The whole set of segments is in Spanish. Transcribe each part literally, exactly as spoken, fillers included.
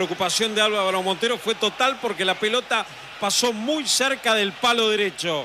preocupación de Álvaro Montero fue total porque la pelota pasó muy cerca del palo derecho.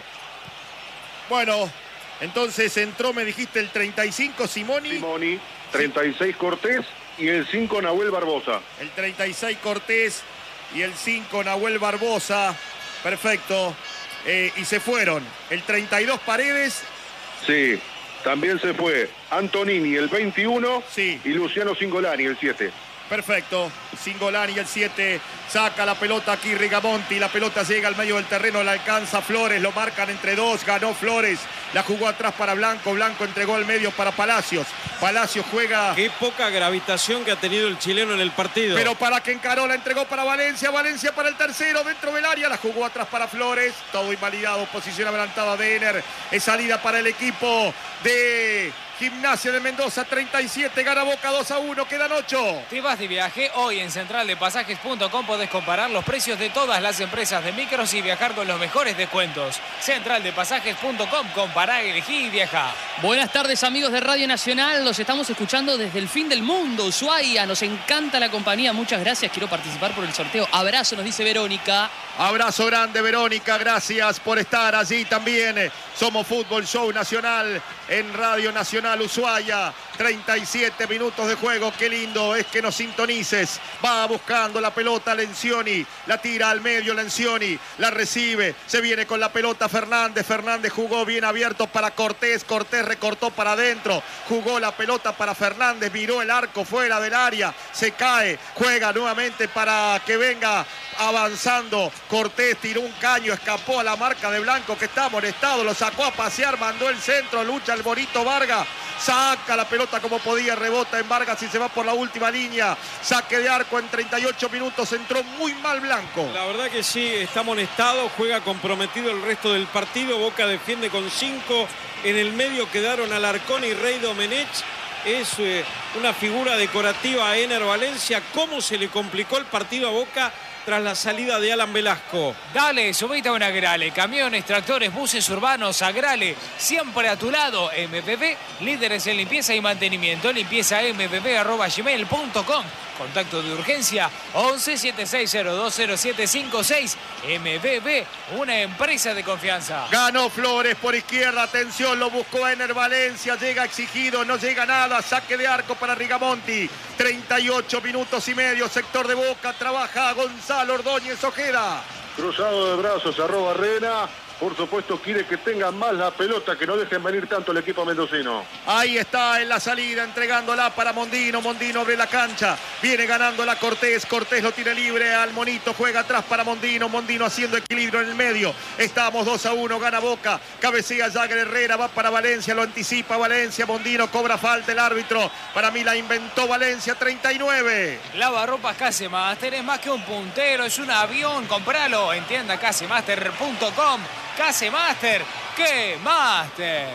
Bueno, entonces entró, me dijiste, el treinta y cinco Simoni. Simoni, treinta y seis Cortés y el cinco Nahuel Barbosa. El treinta y seis Cortés y el cinco Nahuel Barbosa. Perfecto. Eh, y se fueron el treinta y dos Paredes. Sí, también se fue Antonini, el veintiuno. Sí. Y Luciano Cingolani, el siete. Perfecto, Cingolani el siete, saca la pelota aquí Rigamonti, la pelota llega al medio del terreno, la alcanza Flores, lo marcan entre dos, ganó Flores, la jugó atrás para Blanco, Blanco entregó al medio para Palacios, Palacios juega... Qué poca gravitación que ha tenido el chileno en el partido. Pero para que encaró, la entregó para Valencia, Valencia para el tercero, dentro del área, la jugó atrás para Flores, todo invalidado, posición adelantada de Ener, es salida para el equipo de... Gimnasia de Mendoza, treinta y siete, gana Boca dos a uno, quedan ocho. Te vas de viaje, hoy en central de pasajes punto com podés comparar los precios de todas las empresas de micros y viajar con los mejores descuentos. central de pasajes punto com, compará, elegí y viaja. Buenas tardes amigos de Radio Nacional, los estamos escuchando desde el fin del mundo, Ushuaia, nos encanta la compañía, muchas gracias, quiero participar por el sorteo. Abrazo, nos dice Verónica. Abrazo grande Verónica, gracias por estar allí también. Somos Fútbol Show Nacional en Radio Nacional Ushuaia. treinta y siete minutos de juego, qué lindo es que nos sintonices. Va buscando la pelota Lencioni, la tira al medio Lencioni, la recibe, se viene con la pelota Fernández. Fernández jugó bien abierto para Cortés, Cortés recortó para adentro, jugó la pelota para Fernández, miró el arco fuera del área, se cae, juega nuevamente para que venga avanzando Cortés, tiró un caño, escapó a la marca de Blanco que está molestado, lo sacó a pasear, mandó el centro, lucha el Bonito Vargas, saca la pelota como podía, rebota en Vargas y se va por la última línea, saque de arco en treinta y ocho minutos, entró muy mal Blanco. La verdad que sí, está amonestado, juega comprometido el resto del partido, Boca defiende con cinco, en el medio quedaron Alarcón y Rey Domenech. Es eh, una figura decorativa a Ener Valencia. ¿Cómo se le complicó el partido a Boca tras la salida de Alan Velasco? Dale, subite a una Grale. Camiones, tractores, buses urbanos, Agrale. Siempre a tu lado. M P P, líderes en limpieza y mantenimiento. Limpieza m p p arroba gmail punto com. Contacto de urgencia once, setenta y seis cero dos cero siete cinco seis. M P P, una empresa de confianza. Ganó Flores por izquierda, atención, lo buscó Ener Valencia, llega exigido, no llega nada, saque de arco para Rigamonti. treinta y ocho minutos y medio, sector de Boca, trabaja Gonzalo Ordóñez Ojeda. Cruzado de brazos, arroba Barrena. Por supuesto quiere que tengan más la pelota, que no dejen venir tanto el equipo mendocino. Ahí está en la salida, entregándola para Mondino. Mondino abre la cancha, viene ganándola Cortés. Cortés lo tiene libre al Monito, juega atrás para Mondino. Mondino haciendo equilibrio en el medio. Estamos dos a uno, gana Boca. Cabecea Jagger Herrera, va para Valencia, lo anticipa Valencia. Mondino cobra falta el árbitro. Para mí la inventó Valencia, treinta y nueve. Lavarropas Casemaster es más que un puntero, es un avión. Compralo en tienda casemaster punto com. Casemaster, ¡qué máster!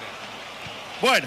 Bueno,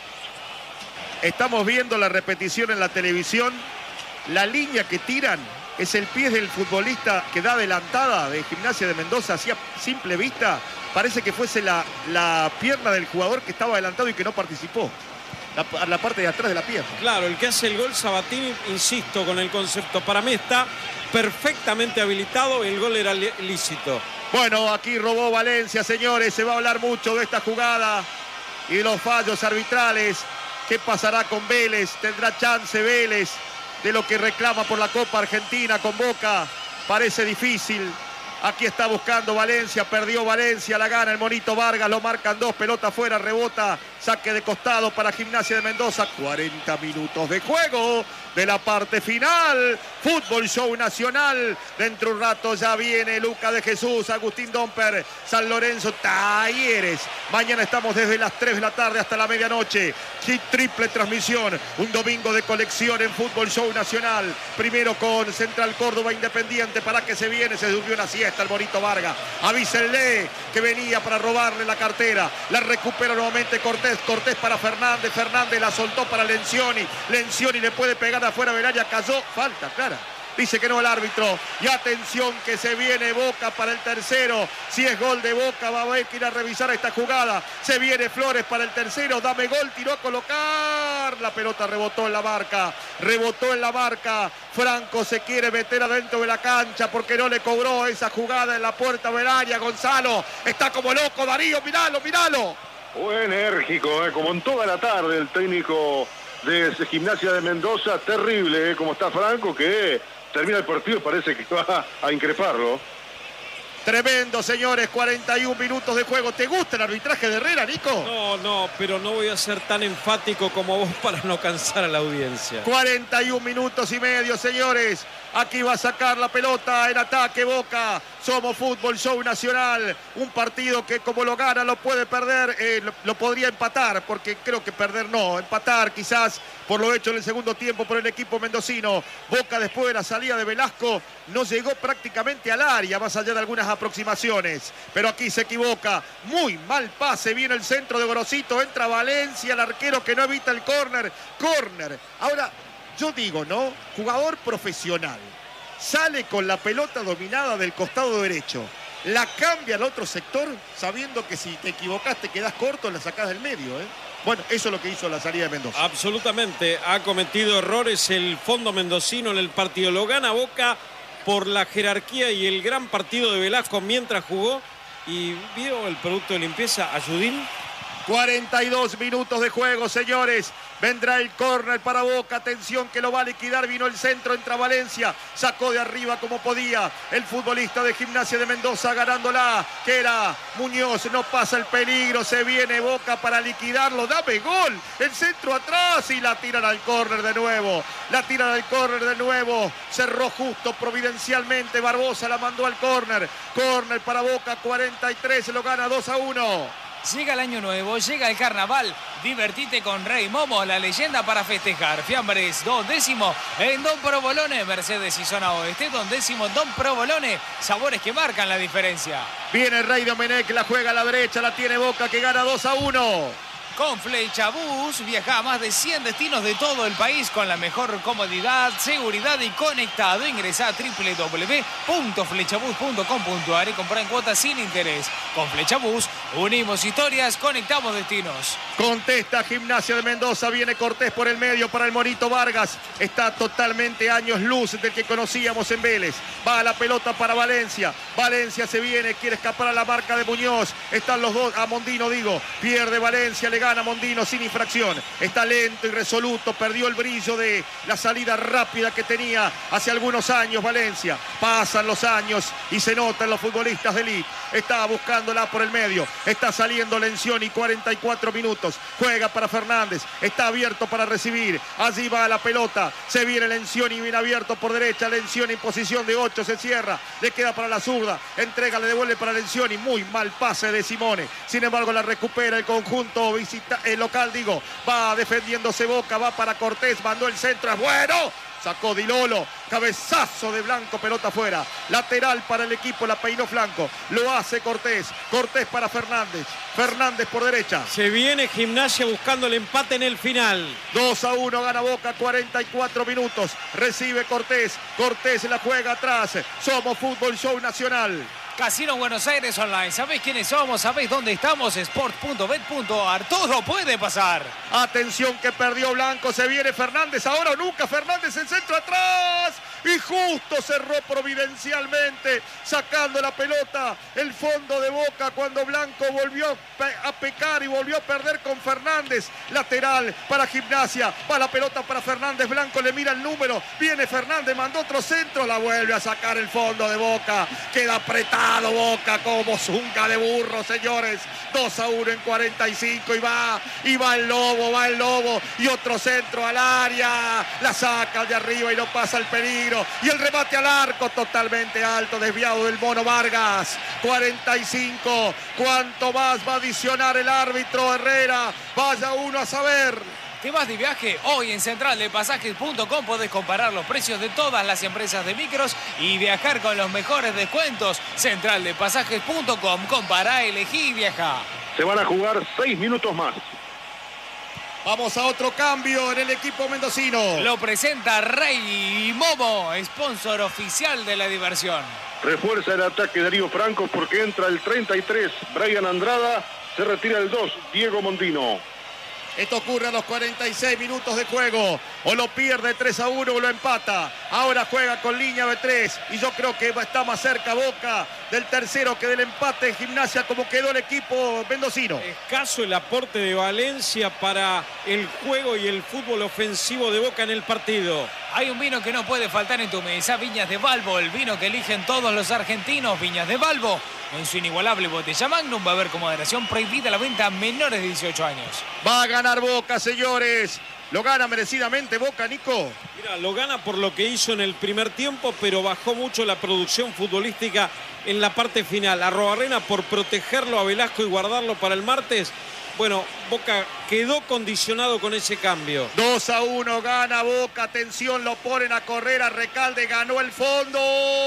estamos viendo la repetición en la televisión. La línea que tiran es el pie del futbolista que da adelantada de Gimnasia de Mendoza. Así a simple vista parece que fuese la, la pierna del jugador que estaba adelantado y que no participó. La, la parte de atrás de la pierna. Claro, el que hace el gol Sabatini, insisto con el concepto, para mí está perfectamente habilitado, el gol era lícito. Bueno, aquí robó Valencia, señores, se va a hablar mucho de esta jugada y de los fallos arbitrales. ¿Qué pasará con Vélez? ¿Tendrá chance Vélez de lo que reclama por la Copa Argentina con Boca? Parece difícil. Aquí está buscando Valencia, perdió Valencia, la gana el Monito Vargas, lo marcan dos, pelota fuera, rebota, saque de costado para Gimnasia de Mendoza. cuarenta minutos de juego de la parte final. Fútbol Show Nacional. Dentro de un rato ya viene Luca de Jesús, Agustín Domper, San Lorenzo, Talleres. Mañana estamos desde las tres de la tarde hasta la medianoche. Sí, triple transmisión. Un domingo de colección en Fútbol Show Nacional. Primero con Central Córdoba Independiente. Para que se viene, se durmió una siesta el Bonito Vargas. Avísenle que venía para robarle la cartera. La recupera nuevamente Cortés. Cortés para Fernández. Fernández la soltó para Lencioni. Lencioni le puede pegar afuera del área. Cayó. Falta clara. Dice que no el árbitro. Y atención que se viene Boca para el tercero. Si es gol de Boca va a haber que ir a revisar esta jugada. Se viene Flores para el tercero. Dame gol, tiró a colocar. La pelota rebotó en la marca. Rebotó en la marca. Franco se quiere meter adentro de la cancha porque no le cobró esa jugada en la puerta del área. Gonzalo está como loco. Darío, miralo, miralo. Fue enérgico, eh, como en toda la tarde el técnico de Gimnasia de Mendoza. Terrible, eh, como está Franco, que termina el partido y parece que va a increparlo. Tremendo, señores, cuarenta y un minutos de juego. ¿Te gusta el arbitraje de Herrera, Nico? No, no, pero no voy a ser tan enfático como vos para no cansar a la audiencia. cuarenta y un minutos y medio, señores. Aquí va a sacar la pelota en ataque Boca. Somos Fútbol Show Nacional. Un partido que como lo gana lo puede perder. Eh, lo, lo podría empatar, porque creo que perder no. Empatar quizás por lo hecho en el segundo tiempo por el equipo mendocino. Boca después de la salida de Velasco no llegó prácticamente al área, más allá de algunas aproximaciones. Pero aquí se equivoca. Muy mal pase. Viene el centro de Gorosito. Entra Valencia, el arquero que no evita el córner. Córner. Ahora... yo digo, ¿no? Jugador profesional. Sale con la pelota dominada del costado derecho. La cambia al otro sector, sabiendo que si te equivocaste quedás corto, la sacás del medio, ¿eh? Bueno, eso es lo que hizo la salida de Mendoza. Absolutamente. Ha cometido errores el fondo mendocino en el partido. Lo gana Boca por la jerarquía y el gran partido de Velasco mientras jugó. Y vio el producto de limpieza, Ayudín. cuarenta y dos minutos de juego, señores. Vendrá el córner para Boca. Atención que lo va a liquidar. Vino el centro, entra Valencia. Sacó de arriba como podía el futbolista de Gimnasia de Mendoza ganándola. Que era Muñoz. No pasa el peligro. Se viene Boca para liquidarlo. Dame gol. El centro atrás y la tiran al córner de nuevo. La tiran al córner de nuevo. Cerró justo providencialmente. Barbosa la mandó al córner. Córner para Boca. cuarenta y tres. Se lo gana dos a uno. Llega el año nuevo, llega el carnaval. Divertite con Rey Momo, la leyenda para festejar. Fiambres, dos décimo en Don Provolone, Mercedes y Zona Oeste. Don décimo en Don Provolone, sabores que marcan la diferencia. Viene el Rey Domenech, la juega a la derecha, la tiene Boca que gana dos a uno. Con Flechabús viaja a más de cien destinos de todo el país con la mejor comodidad, seguridad y conectado. Ingresa a doble u doble u doble u punto flechabús punto com punto a r y compra en cuotas sin interés. Con Flechabús unimos historias, conectamos destinos. Contesta Gimnasia de Mendoza, viene Cortés por el medio para el Monito Vargas. Está totalmente años luz del que conocíamos en Vélez. Va a la pelota para Valencia. Valencia se viene, quiere escapar a la marca de Muñoz. Están los dos, a Mondino digo. Pierde Valencia, le gana a Mondino sin infracción. Está lento y resoluto, perdió el brillo de la salida rápida que tenía hace algunos años Valencia. Pasan los años y se notan los futbolistas de elite. Está buscándola por el medio. Está saliendo Lencioni, cuarenta y cuatro minutos. Juega para Fernández. Está abierto para recibir. Allí va la pelota. Se viene Lencioni, bien abierto por derecha. Lencioni en posición de ocho, se cierra. Le queda para la zurda. Entrega, le devuelve para Lencioni. Muy mal pase de Simone. Sin embargo, la recupera el conjunto visitante. El local, digo, va defendiéndose Boca, va para Cortés, mandó el centro, es bueno, sacó Di Lolo, cabezazo de Blanco, pelota afuera, lateral para el equipo, la peinó Flanco, lo hace Cortés, Cortés para Fernández, Fernández por derecha. Se viene Gimnasia buscando el empate en el final. dos a uno gana Boca, cuarenta y cuatro minutos, recibe Cortés, Cortés la juega atrás, somos Fútbol Show Nacional. Casino Buenos Aires Online. ¿Sabés quiénes somos? ¿Sabés dónde estamos? sport punto bet punto a r. Todo puede pasar. Atención que perdió Blanco. Se viene Fernández. Ahora o nunca. Fernández en centro atrás. Y justo cerró providencialmente. Sacando la pelota. El fondo de Boca cuando Blanco volvió a pecar y volvió a perder con Fernández. Lateral para Gimnasia. Va la pelota para Fernández. Blanco le mira el número. Viene Fernández. Mandó otro centro. La vuelve a sacar el fondo de Boca. Queda apretado Boca como zunga de burro, señores. dos a uno en cuarenta y cinco y va, y va el Lobo, va el Lobo y otro centro al área, la saca de arriba y no pasa el peligro y el remate al arco totalmente alto, desviado del Mono Vargas. cuarenta y cinco, ¿cuánto más va a adicionar el árbitro Herrera? Vaya uno a saber. ¿Te vas de viaje? Hoy en central de pasajes punto com podés comparar los precios de todas las empresas de micros y viajar con los mejores descuentos. central de pasajes punto com. Compará, elegí y viajá. Se van a jugar seis minutos más. Vamos a otro cambio en el equipo mendocino. Lo presenta Rey Momo, sponsor oficial de la diversión. Refuerza el ataque Darío Franco porque entra el treinta y tres, Brian Andrada. Se retira el dos, Diego Mondino. Esto ocurre a los cuarenta y seis minutos de juego. O lo pierde tres a uno o lo empata. Ahora juega con línea de tres. Y yo creo que está más cerca Boca del tercero que del empate en Gimnasia, como quedó el equipo mendocino. Escaso el aporte de Valencia para el juego y el fútbol ofensivo de Boca en el partido. Hay un vino que no puede faltar en tu mesa, Viñas de Balbo, el vino que eligen todos los argentinos. Viñas de Balbo, en su inigualable botella Magnum, va a haber con moderación, prohibida la venta a menores de dieciocho años. Va a ganar Boca, señores. Lo gana merecidamente Boca, Nico. Mira, lo gana por lo que hizo en el primer tiempo, pero bajó mucho la producción futbolística en la parte final. Arrobarrena, por protegerlo a Velasco y guardarlo para el martes. Bueno, Boca quedó condicionado con ese cambio. dos a uno gana Boca. Atención, lo ponen a correr a Recalde. Ganó el fondo.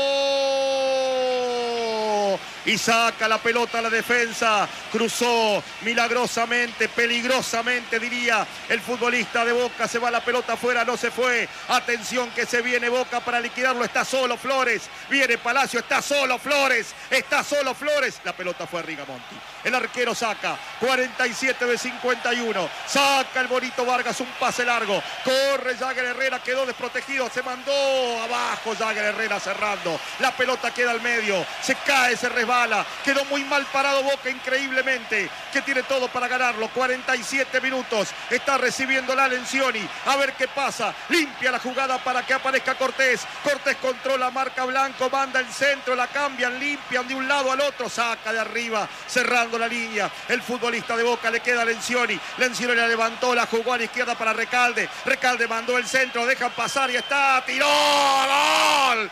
Y saca la pelota a la defensa. Cruzó milagrosamente, peligrosamente diría el futbolista de Boca. Se va la pelota afuera, no se fue. Atención que se viene Boca para liquidarlo. Está solo Flores. Viene Palacio, está solo Flores. Está solo Flores. La pelota fue a Rigamonti. El arquero saca. cuarenta y siete de cincuenta y uno. Saca el bonito Vargas, un pase largo. Corre Jagger Herrera, quedó desprotegido. Se mandó abajo Jagger Herrera cerrando. La pelota queda al medio. Se cae, se resbala. Quedó muy mal parado Boca, increíblemente. Que tiene todo para ganarlo. cuarenta y siete minutos. Está recibiendo la Lencioni. A ver qué pasa. Limpia la jugada para que aparezca Cortés. Cortés controla, marca Blanco. Manda el centro, la cambian, limpian de un lado al otro. Saca de arriba, cerrando la línea. El futbolista de Boca, le queda a Lencioni. Lencioni la levantó, la jugó a la izquierda para Recalde. Recalde mandó el centro, dejan pasar y está. ¡Tiró! ¡Gol!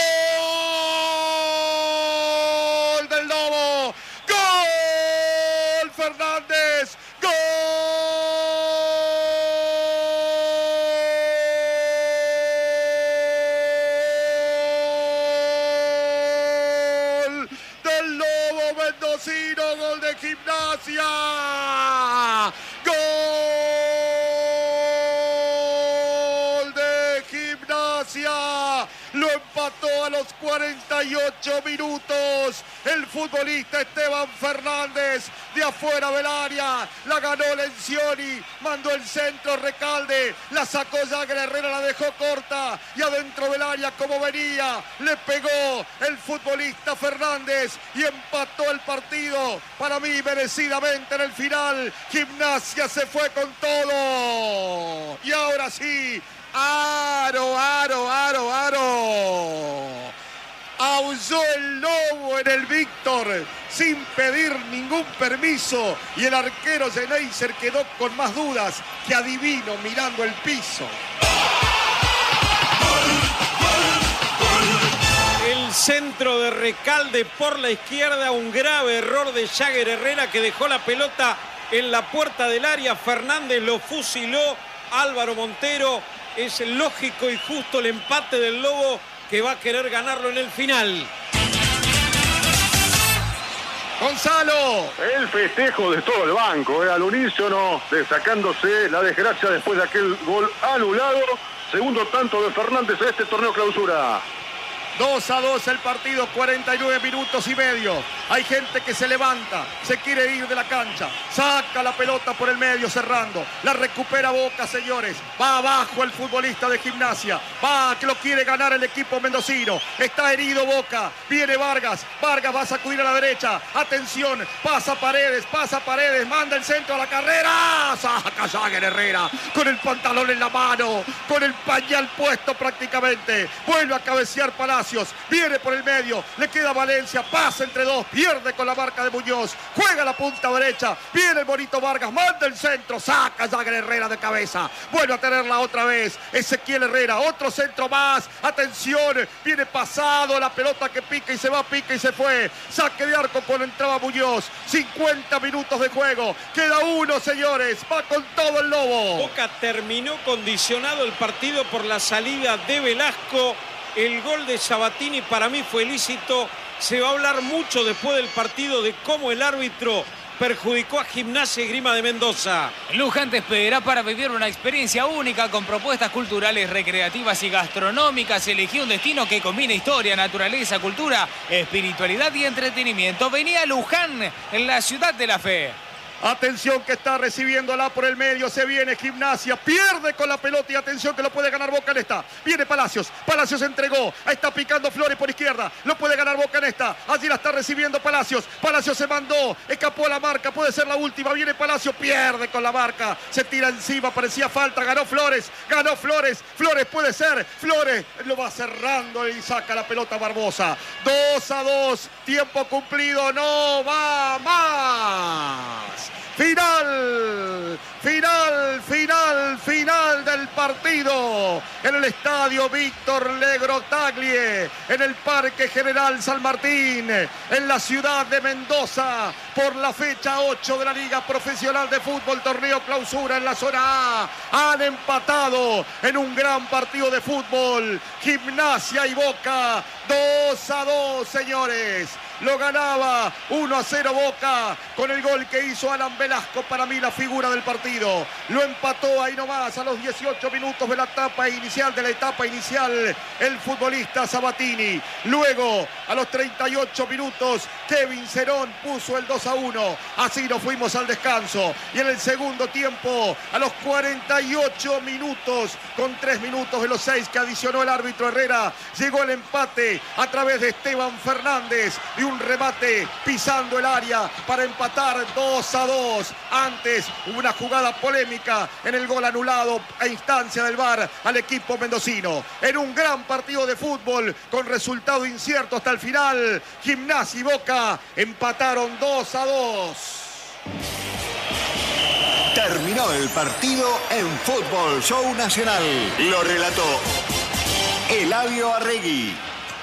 ¡Gol del Lobo! ¡Gol Fernández! ¡Gol del Lobo mendocino! ¡Gol de Gimnasia! ¡Gol de Gimnasia! Lo empató a los cuarenta y ocho minutos el futbolista Esteban Fernández, de afuera del área. La ganó Lencioni, mandó el centro Recalde, la sacó Jagger Herrera, la dejó corta y adentro del área como venía le pegó el futbolista Fernández y empató el partido. Para mí merecidamente en el final. Gimnasia se fue con todo y ahora sí, aro, aro, aro, aro. Aulló el Lobo en el Víctor sin pedir ningún permiso y el arquero Geneiser quedó con más dudas que adivino mirando el piso. El centro de Recalde por la izquierda, un grave error de Jagger Herrera que dejó la pelota en la puerta del área. Fernández lo fusiló. Álvaro Montero, es lógico y justo el empate del Lobo, que va a querer ganarlo en el final. Gonzalo. El festejo de todo el banco, eh, al unísono, destacándose la desgracia después de aquel gol anulado. Segundo tanto de Fernández a este torneo clausura. dos a dos el partido, cuarenta y nueve minutos y medio. Hay gente que se levanta, se quiere ir de la cancha, saca la pelota por el medio cerrando, la recupera Boca, señores. Va abajo el futbolista de Gimnasia, va que lo quiere ganar el equipo mendocino. Está herido Boca, viene Vargas, Vargas va a sacudir a la derecha. Atención, pasa Paredes, pasa Paredes, manda el centro a la carrera. Saca Jagger Herrera con el pantalón en la mano, con el pañal puesto prácticamente. Vuelve a cabecear Palacio. Viene por el medio, le queda Valencia, pasa entre dos, pierde con la marca de Muñoz, juega la punta derecha, viene el bonito Vargas, manda el centro, saca Jagger Herrera de cabeza, vuelve a tenerla otra vez, Ezequiel Herrera, otro centro más, atención, viene pasado, la pelota que pica y se va, pica y se fue, saque de arco cuando entraba Muñoz, cincuenta minutos de juego, queda uno, señores, va con todo el Lobo. Boca terminó condicionado el partido por la salida de Velasco. El gol de Sabatini para mí fue lícito. Se va a hablar mucho después del partido de cómo el árbitro perjudicó a Gimnasia y Esgrima de Mendoza. Luján te espera para vivir una experiencia única con propuestas culturales, recreativas y gastronómicas. Elegí un destino que combina historia, naturaleza, cultura, espiritualidad y entretenimiento. Vení a Luján, en la ciudad de la fe. Atención que está recibiéndola por el medio, se viene Gimnasia, pierde con la pelota y atención que lo puede ganar Boca en esta. Viene Palacios, Palacios entregó, está picando Flores por izquierda, lo puede ganar Boca en esta. Allí la está recibiendo Palacios, Palacios se mandó, escapó a la marca, puede ser la última, viene Palacios, pierde con la marca, se tira encima, parecía falta, ganó Flores, ganó Flores, Flores puede ser, Flores lo va cerrando y saca la pelota Barbosa. dos a dos, tiempo cumplido, no va más. Final, final, final, final del partido en el estadio Víctor Legrotaglie, en el Parque General San Martín, en la ciudad de Mendoza, por la fecha ocho de la Liga Profesional de Fútbol, torneo clausura en la zona A. Han empatado en un gran partido de fútbol, Gimnasia y Boca, dos a dos, señores. Lo ganaba uno a cero Boca con el gol que hizo Alan Velasco, para mí la figura del partido. Lo empató ahí nomás a los dieciocho minutos de la etapa inicial, de la etapa inicial, el futbolista Sabatini. Luego, a los treinta y ocho minutos, Kevin Cerón puso el dos a uno. Así nos fuimos al descanso. Y en el segundo tiempo, a los cuarenta y ocho minutos, con tres minutos de los seis que adicionó el árbitro Herrera, llegó el empate a través de Esteban Fernández y un remate pisando el área para empatar dos a dos. Antes hubo una jugada polémica en el gol anulado a instancia del V A R al equipo mendocino. En un gran partido de fútbol con resultado incierto hasta el final, Gimnasia y Boca empataron dos a dos. Terminó el partido en Fútbol Show Nacional. Lo relató Eladio Arregui.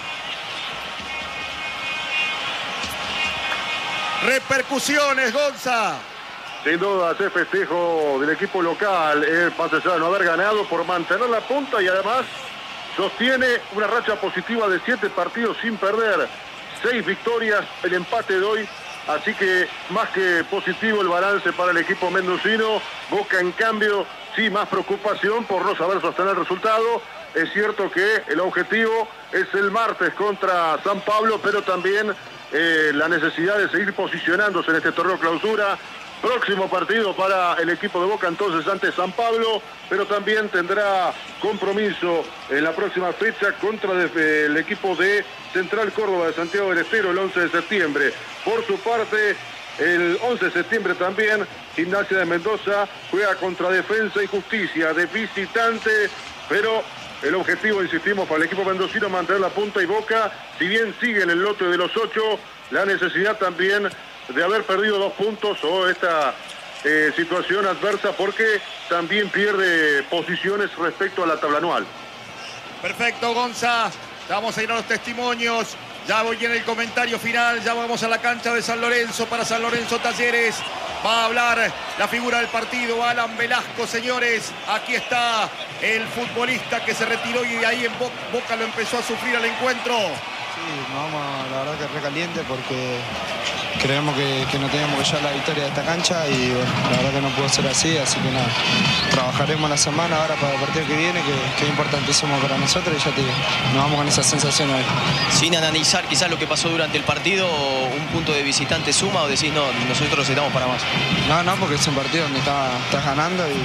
Repercusiones, Gonza. Sin duda, ese festejo del equipo local, eh, más allá de no haber ganado, por mantener la punta y además sostiene una racha positiva de siete partidos sin perder, seis victorias, el empate de hoy, así que más que positivo el balance para el equipo mendocino. Boca, en cambio, sí, más preocupación por no saber sostener el resultado. Es cierto que el objetivo es el martes contra San Pablo, pero también eh, la necesidad de seguir posicionándose en este torneo clausura. Próximo partido para el equipo de Boca entonces ante San Pablo, pero también tendrá compromiso en la próxima fecha contra de, el equipo de Central Córdoba de Santiago del Estero el once de septiembre. Por su parte, el once de septiembre también, Gimnasia de Mendoza juega contra Defensa y Justicia de visitante, pero el objetivo, insistimos, para el equipo mendocino mantener la punta, y Boca, si bien sigue en el lote de los ocho, la necesidad también de haber perdido dos puntos o esta eh, situación adversa, porque también pierde posiciones respecto a la tabla anual. Perfecto, Gonza. Vamos a ir a los testimonios. Ya voy en el comentario final. Ya vamos a la cancha de San Lorenzo para San Lorenzo Talleres. Va a hablar la figura del partido, Alan Velasco, señores. Aquí está el futbolista que se retiró y de ahí en Boca lo empezó a sufrir al encuentro. Sí, nos vamos, la verdad que recaliente porque creemos que, que no teníamos que llevar la victoria de esta cancha y bueno, la verdad que no pudo ser así, así que nada, trabajaremos la semana ahora para el partido que viene, que, que es importantísimo para nosotros, y ya te digo, nos vamos con esa sensación hoy. Sin analizar quizás lo que pasó durante el partido, un punto de visitante suma, o decís no, nosotros estamos para más. No, no, porque es un partido donde está, estás ganando y...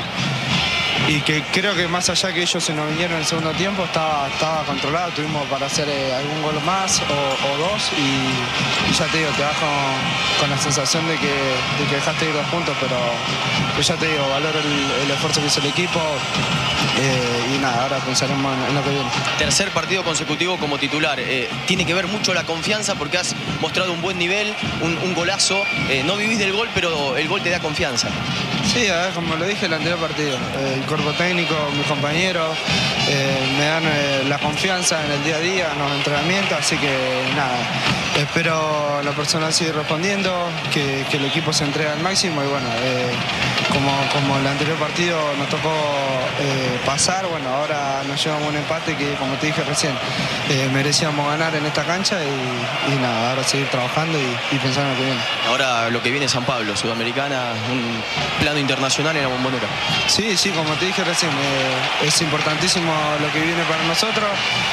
Y que creo que más allá que ellos se nos vinieron en el segundo tiempo, estaba, estaba controlado, tuvimos para hacer eh, algún gol más o, o dos y, y ya te digo, te vas con, con la sensación de que, de que dejaste ir dos puntos, pero, pero ya te digo, valoro el, el esfuerzo que hizo el equipo eh, y nada, ahora pensaremos en, en lo que viene. Tercer partido consecutivo como titular, eh, tiene que ver mucho la confianza porque has mostrado un buen nivel, un, un golazo, eh, no vivís del gol, pero el gol te da confianza. Sí, a ver, como lo dije en el anterior partido, el cuerpo técnico, mis compañeros, eh, me dan eh, la confianza en el día a día, en los entrenamientos, así que nada, espero la persona seguir respondiendo, que, que el equipo se entregue al máximo y bueno, eh, como, como el anterior partido nos tocó eh, pasar, bueno, ahora nos llevamos un empate que, como te dije recién, eh, merecíamos ganar en esta cancha y, y nada, ahora seguir trabajando y, y pensar en lo que viene. Ahora lo que viene es San Pablo, Sudamericana, un plano internacional en la Bombonera. Sí, sí, como te dije recién, eh, es importantísimo lo que viene para nosotros.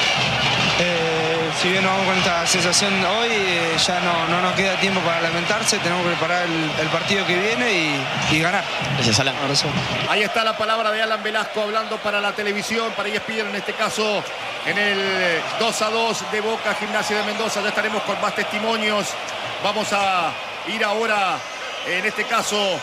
Eh, si bien nos vamos con esta sensación hoy, eh, ya no, no nos queda tiempo para lamentarse, tenemos que preparar el, el partido que viene y, y ganar. Gracias, Alan. Ahí está la palabra de Alan Velasco hablando para la televisión, para E S P N en este caso, en el dos a dos de Boca Gimnasia de Mendoza. Ya estaremos con más testimonios. Vamos a ir ahora, en este caso,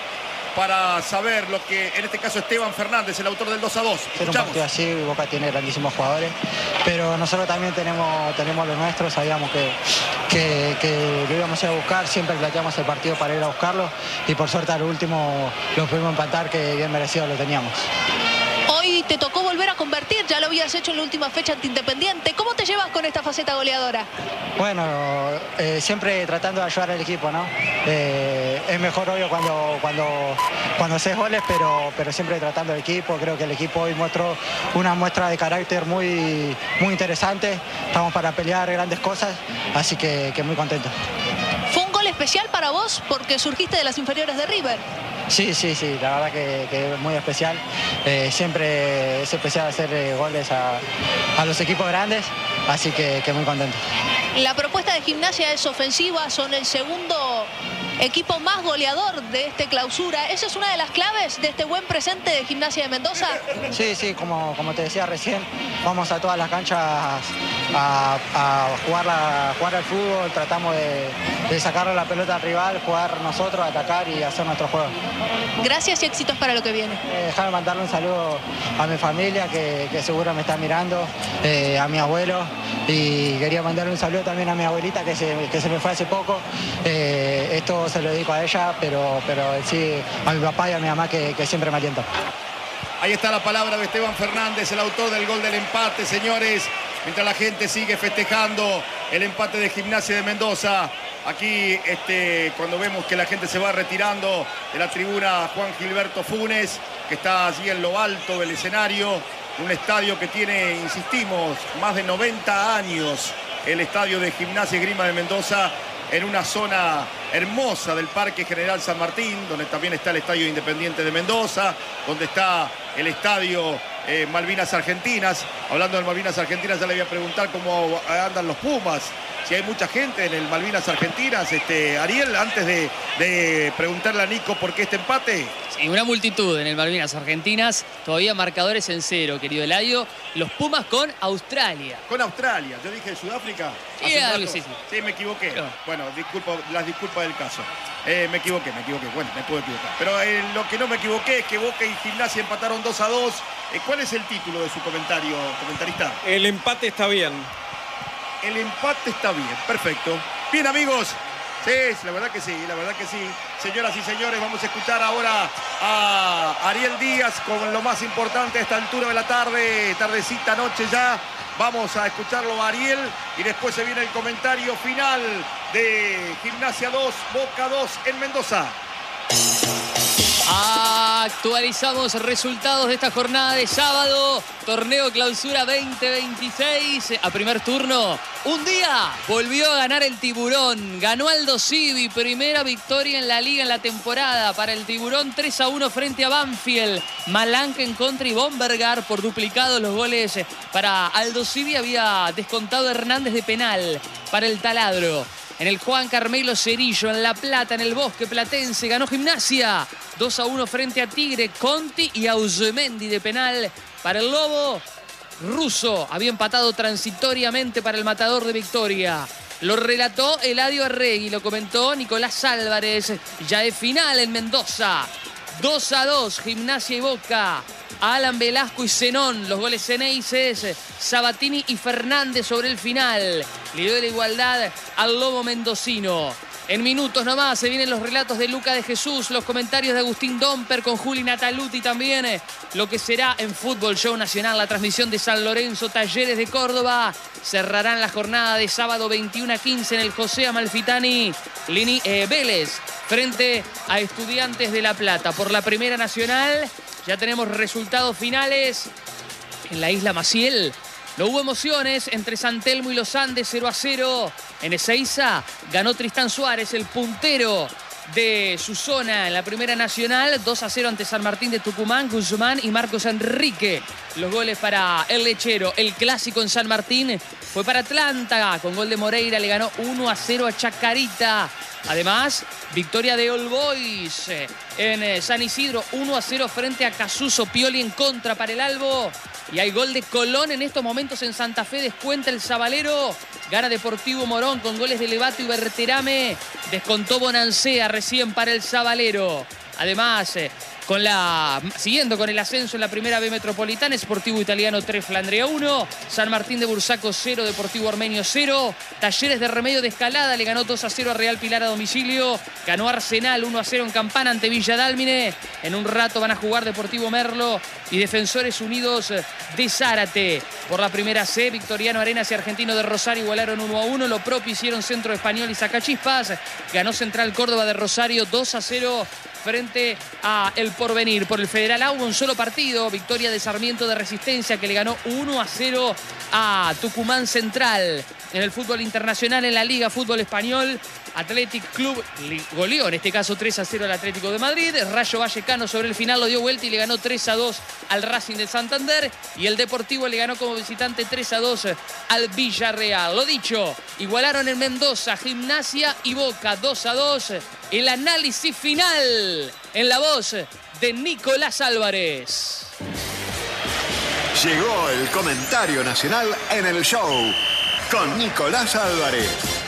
para saber lo que, en este caso, Esteban Fernández, el autor del dos a dos. Ser un partido así, Boca tiene grandísimos jugadores, pero nosotros también tenemos, tenemos lo nuestro, sabíamos que, que, que lo íbamos a ir a buscar, siempre planteamos el partido para ir a buscarlo y por suerte al último lo pudimos empatar, que bien merecido lo teníamos. Hoy te tocó volver a convertir, ya lo habías hecho en la última fecha ante Independiente. ¿Cómo te llevas con esta faceta goleadora? Bueno, eh, siempre tratando de ayudar al equipo, ¿no? Eh, es mejor obvio cuando, cuando, cuando haces goles, pero, pero siempre tratando al equipo. Creo que el equipo hoy mostró una muestra de carácter muy, muy interesante. Estamos para pelear grandes cosas, así que, que muy contento. ¿Fue un gol especial para vos porque surgiste de las inferiores de River? Sí, sí, sí, la verdad que, que es muy especial. Eh, siempre es especial hacer eh, goles a, a los equipos grandes, así que, que muy contento. La propuesta de Gimnasia es ofensiva, son el segundo equipo más goleador de este clausura. ¿Esa es una de las claves de este buen presente de Gimnasia de Mendoza? Sí, sí, como, como te decía recién, vamos a todas las canchas a, a jugar, la, jugar al fútbol, tratamos de, de sacarle la pelota al rival, jugar nosotros, atacar y hacer nuestro juego. Gracias y éxitos para lo que viene. Eh, déjame mandarle un saludo a mi familia que, que seguro me está mirando, eh, a mi abuelo, y quería mandarle un saludo también a mi abuelita que se, que se me fue hace poco. Eh, esto se lo dedico a ella, pero, pero sí a mi papá y a mi mamá que, que siempre me alientan. Ahí está la palabra de Esteban Fernández, el autor del gol del empate, señores. Mientras la gente sigue festejando el empate de Gimnasia de Mendoza. Aquí, este, cuando vemos que la gente se va retirando de la tribuna Juan Gilberto Funes, que está allí en lo alto del escenario. Un estadio que tiene, insistimos, más de noventa años. El estadio de Gimnasia y Esgrima de Mendoza, en una zona hermosa del Parque General San Martín, donde también está el Estadio Independiente de Mendoza, donde está el Estadio eh, Malvinas Argentinas. Hablando de Malvinas Argentinas, ya le voy a preguntar cómo andan los Pumas, si hay mucha gente en el Malvinas Argentinas. Este, Ariel, antes de, de preguntarle a Nico por qué este empate. Sí, una multitud en el Malvinas Argentinas, todavía marcadores en cero, querido Eladio. Los Pumas con Australia. Con Australia, yo dije Sudáfrica. Sí, algo, sí, sí. Sí, me equivoqué. Pero... Bueno, disculpo, las disculpas del caso. Eh, me equivoqué, me equivoqué. Bueno, me puedo equivocar. Pero eh, lo que no me equivoqué es que Boca y Gimnasia empataron dos a dos. Eh, ¿Cuál es el título de su comentario, comentarista? El empate está bien. El empate está bien, perfecto. Bien, amigos. Sí, la verdad que sí, la verdad que sí. Señoras y señores, vamos a escuchar ahora a Ariel Díaz con lo más importante a esta altura de la tarde, tardecita, noche ya. Vamos a escucharlo a Ariel y después se viene el comentario final de Gimnasia dos, Boca dos en Mendoza. Actualizamos resultados de esta jornada de sábado. Torneo Clausura veinte veintiséis. A primer turno, un día volvió a ganar el Tiburón. Ganó Aldo Civi, primera victoria en la liga en la temporada para el Tiburón, tres a uno frente a Banfield. Malanca en contra y Bombergar por duplicado los goles para Aldo Civi. Había descontado Hernández de penal para el Taladro. En el Juan Carmelo Cerillo, en La Plata, en el Bosque Platense, ganó Gimnasia. dos a uno frente a Tigre, Conti y Ausemendi de penal para el Lobo. Russo había empatado transitoriamente para el Matador de Victoria. Lo relató Eladio Arregui, lo comentó Nicolás Álvarez. Ya es final en Mendoza. dos a dos, Gimnasia y Boca. Alan Velasco y Zenón, los goles ceneices. Sabatini y Fernández sobre el final. Le dio la igualdad al Lobo mendocino. En minutos nomás se vienen los relatos de Luca de Jesús, los comentarios de Agustín Domper con Juli Nataluti también. eh, Lo que será en Fútbol Show Nacional, la transmisión de San Lorenzo, Talleres de Córdoba. Cerrarán la jornada de sábado veintiuno a quince en el José Amalfitani. Lini, eh, Vélez frente a Estudiantes de La Plata. Por la Primera Nacional ya tenemos resultados finales en la Isla Maciel. No hubo emociones entre San Telmo y los Andes, cero a cero. En Ezeiza ganó Tristán Suárez, el puntero de su zona en la Primera Nacional. dos a cero ante San Martín de Tucumán, Guzmán y Marcos Enrique. Los goles para el lechero. El clásico en San Martín fue para Atlanta. Con gol de Moreira le ganó uno a cero a Chacarita. Además, victoria de All Boys en San Isidro, uno a cero frente a Casuso. Pioli en contra para el Albo. Y hay gol de Colón en estos momentos en Santa Fe. Descuenta el Zabalero. Gana Deportivo Morón con goles de Levato y Berterame. Descontó Bonancea recién para el Zabalero. Además, con la, siguiendo con el ascenso en la Primera B Metropolitana, Sportivo Italiano tres, Flandria uno. San Martín de Bursaco cero, Deportivo Armenio cero. Talleres de Remedio de Escalada le ganó dos a cero a Real Pilar a domicilio. Ganó Arsenal uno a cero en Campana ante Villa Dálmine. En un rato van a jugar Deportivo Merlo y Defensores Unidos de Zárate. Por la Primera C, Victoriano Arenas y Argentino de Rosario igualaron uno a uno. Lo propio hicieron Centro Español y Sacachispas. Ganó Central Córdoba de Rosario dos a cero frente a El Porvenir. Por el Federal A hubo un solo partido, victoria de Sarmiento de Resistencia que le ganó uno a cero a Tucumán Central. En el fútbol internacional, en la Liga Fútbol Español, Athletic Club goleó en este caso tres a cero al Atlético de Madrid. Rayo Vallecano sobre el final lo dio vuelta y le ganó tres a dos al Racing de Santander. Y el Deportivo le ganó como visitante tres a dos al Villarreal. Lo dicho, igualaron en Mendoza Gimnasia y Boca dos a dos. El análisis final en la voz de Nicolás Álvarez. Llegó el comentario nacional en el show con Nicolás Álvarez.